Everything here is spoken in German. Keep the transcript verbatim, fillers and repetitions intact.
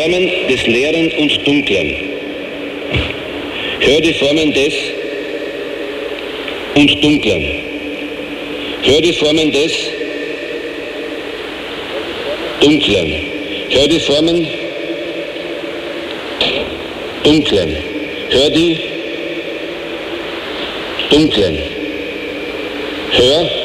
Formen des Leeren und Dunklen. Hör die Formen des und Dunklen. Hör die Formen des Dunklen. Hör die Formen Dunklen. Hör die Dunklen. Hör